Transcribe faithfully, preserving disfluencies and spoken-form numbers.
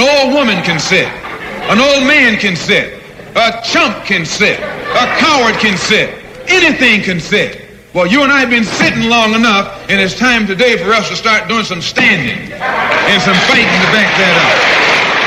old woman can sit. An old man can sit. A chump can sit. A coward can sit. Anything can sit. Well, you and I have been sitting long enough, and it's time today for us to start doing some standing and some fighting to back that up.